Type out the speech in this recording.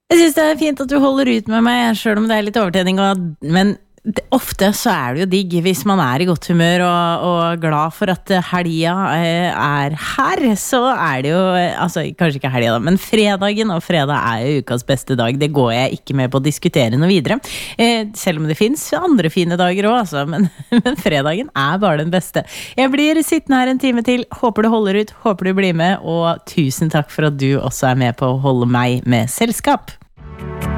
Jeg synes det fint at du holder ut med meg, selv om det litt overtenning, men ofte så det jo digg hvis man I godt humør og glad for at helga her, så det jo, altså kanskje ikke helga da, men fredagen, og fredag jo ukas beste dag, det går jeg ikke med på å diskutere noe videre, selv om det finnes andre fine dager også, altså, men fredagen bare den beste. Jeg blir sittende her en time til, håper du holder ut, håper du blir med, og tusen takk for at du også med på å holde meg med selskap.